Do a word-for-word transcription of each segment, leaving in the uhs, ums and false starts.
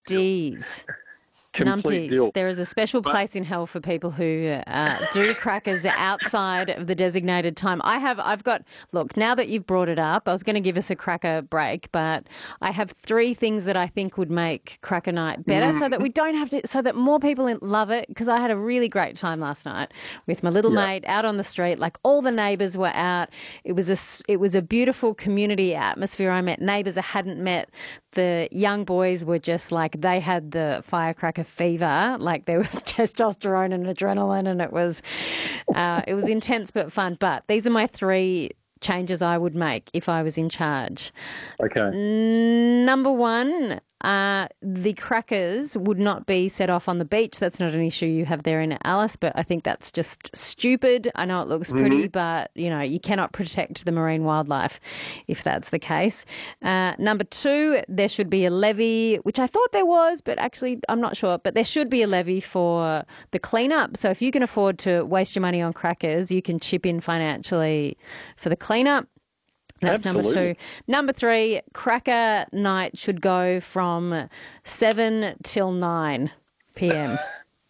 Numpties. Complete Numpties. deal. There is a special But- place in hell for people who uh, do crackers outside of the designated time. I have, I've got, look, now that you've brought it up, I was going to give us a cracker break, but I have three things that I think would make cracker night better so that we don't have to, so that more people in- love it, because I had a really great time last night with my little Yeah. mate out on the street. Like all the neighbours were out. It was a, s- it was a beautiful community atmosphere. I met neighbours I hadn't met. The young boys were just like, they had the firecracker fever. Like there was testosterone and adrenaline, and it was, uh, it was intense but fun. But these are my three changes I would make if I was in charge. Okay. Number one, uh, the crackers would not be set off on the beach. That's not an issue you have there in Alice, but I think that's just stupid. I know it looks pretty, Mm-hmm. but, you know, you cannot protect the marine wildlife if that's the case. Uh, number two, there should be a levy, which I thought there was, but actually I'm not sure, but there should be a levy for the cleanup. So if you can afford to waste your money on crackers, you can chip in financially for the cleanup. That's Absolutely. number two. Number three, cracker night should go from seven till nine p.m.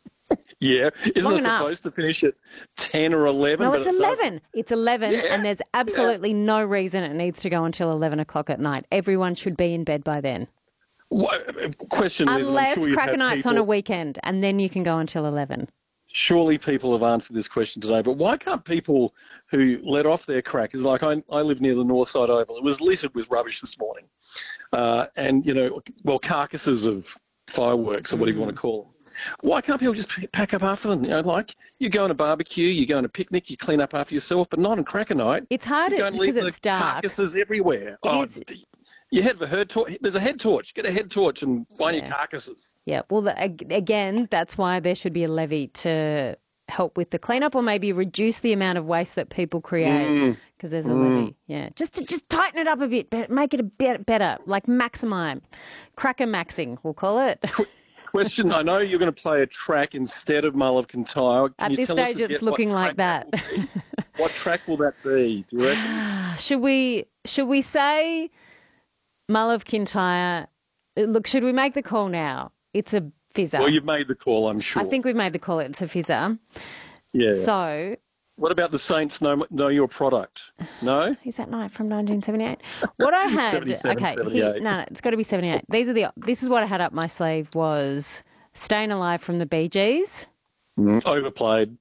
Yeah. Isn't Long it enough. supposed to finish at ten or eleven? No, but it's it doesn't? eleven. It's eleven, Yeah. and there's absolutely no reason it needs to go until eleven o'clock at night. Everyone should be in bed by then. What, question, Liz, and I'm Unless sure you've cracker had night's people, on a weekend, and then you can go until eleven. Surely people have answered this question today, but why can't people who let off their crackers, like I, I live near the North Side Oval, it was littered with rubbish this morning, uh, and, you know, well, carcasses of fireworks or whatever you want to call them. Why can't people just p- pack up after them? You know, like you go on a barbecue, you go on a picnic, you clean up after yourself, but not on cracker night. It's hard You go and because leave it's the dark. carcasses everywhere. Oh, is- d- you have a head torch. There's a head torch. Get a head torch and find Yeah. your carcasses. Yeah, well, the, ag- again, that's why there should be a levy to help with the cleanup, or maybe reduce the amount of waste that people create because there's a levy. Yeah, just to just tighten it up a bit, but make it a bit better, like maximize, cracker maxing, we'll call it. Question, I know you're going to play a track instead of Mull of Kintyre. Can At you this tell us stage, as it's yet what looking like track that. will be? What track will that be, do you reckon? Should we should we say Mull of Kintyre? Look, should we make the call now? It's a fizzer. Well, you've made the call, I'm sure. I think we've made the call. It's a fizzer. Yeah. So What about the Saints know, know your product? No? is that night from nineteen seventy-eight? What I had, seventy-seven, okay, seventy-eight. here, no, no, it's got to be seventy-eight. These are the. This is what I had up my sleeve was "Staying Alive" from the Bee Gees, Mm, overplayed.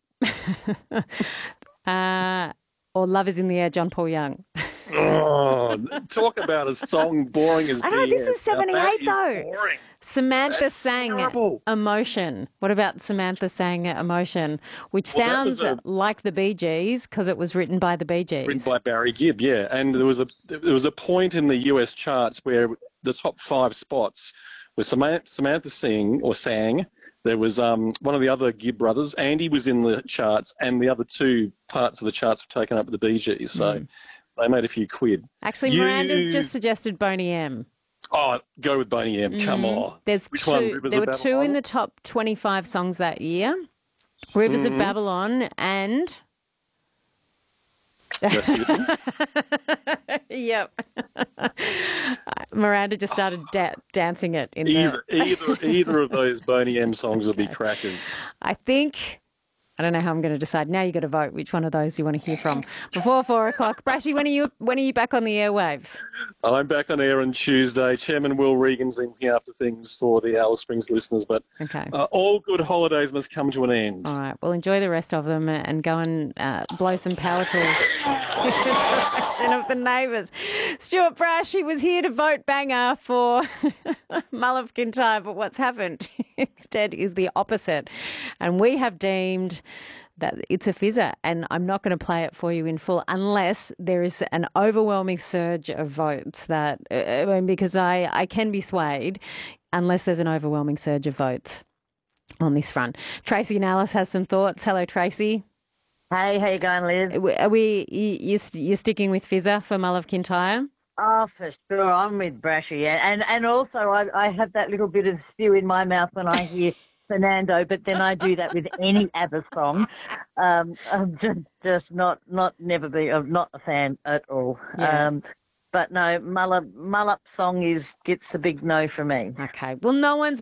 uh, or "Love Is in the Air," John Paul Young. Oh, talk about a song boring as I know, this B S. is seventy-eight Now, that is though. boring. Samantha That's sang terrible. "Emotion." What about Samantha sang "Emotion," which Well, that sounds was a- like the Bee Gees because it was written by the Bee Gees. Written by Barry Gibb, yeah. And there was a there was a point in the U S charts where the top five spots was Samantha, Samantha sing or sang. There was um, one of the other Gibb brothers. Andy was in the charts, and the other two parts of the charts were taken up with the Bee Gees. So they made a few quid. Actually, You- Miranda's just suggested Boney M. Oh, go with Boney M. Come on. There's Which two. one? Rivers There of were two Babylon? in the top twenty-five songs that year: "Rivers Mm-hmm. of Babylon" and. Rasputin. Yep. Miranda just started da- dancing it in either, the. either, either of those Boney M songs would be crackers. I think. I don't know how I'm going to decide. Now you got to vote which one of those you want to hear from before four o'clock. Brashy, when are you? When are you back on the airwaves? I'm back on air on Tuesday. Chairman Will Regan's been looking after things for the Alice Springs listeners, but Okay. uh, all good holidays must come to an end. All right. Well, enjoy the rest of them and go and uh, blow some power tools in the direction of the neighbours. Stuart Brash, he was here to vote banger for Mull of Kintyre, but what's happened instead is the opposite. And we have deemed that it's a fizzer, and I'm not going to play it for you in full unless there is an overwhelming surge of votes that, uh, I mean, because I, I can be swayed unless there's an overwhelming surge of votes on this front. Tracy and Alice has some thoughts. Hello, Tracy. Hey, how you going, Liz? Are we, you, you- you're sticking with fizzer for Mull of Kintyre? Oh, for sure. I'm with Brashy. Yeah. And and also I, I have that little bit of stew in my mouth when I hear Fernando, but then I do that with any ABBA song. Um, I'm just, just not, not never be, I'm not a fan at all. Yeah. Um, but no, Mull Up, Mull Up song is, gets a big no from me. Okay. Well, no one's